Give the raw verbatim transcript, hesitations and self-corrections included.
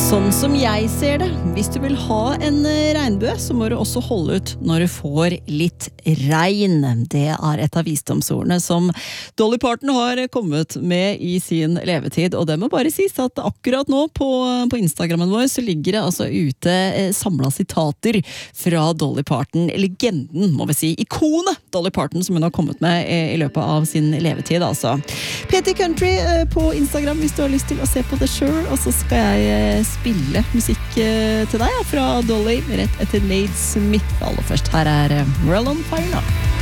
Sånn som jeg ser det, hvis du vil ha en regnbue, så må du også holde ut når du får litt regn. Det er et av visdomsordene som Dolly Parton har kommet med i sin levetid, og det må bare sies at akkurat nå på, på Instagrammen vår så ligger det altså ute samlet sitater fra Dolly Parton, legenden må vi si, ikonet Dolly Parton som hun har kommet med i løpet av sin levetid altså. P T Country på Instagram hvis du har lyst til å se på det selv, og så skal jeg spille musikk til deg fra Dolly rett etter Nate Smith. Aller først, her er Roll on Fire nå.